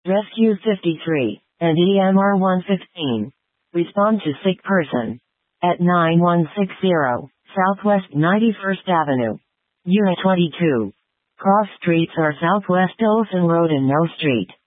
Rescue 53, and EMR 115. Respond to sick person. At 9160, Southwest 91st Avenue. Unit 22. Cross streets are Southwest Olson Road and No Street.